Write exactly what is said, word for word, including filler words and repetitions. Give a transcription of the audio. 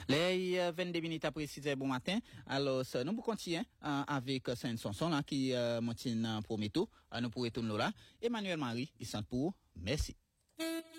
Les vingt-deux minutes après six heures bon matin. Alors, nous pour continuer euh, avec Saint Sanson là qui euh, montine pour métaux. Nous pour retourner là. Emmanuel Marie, il s'en pour. Merci.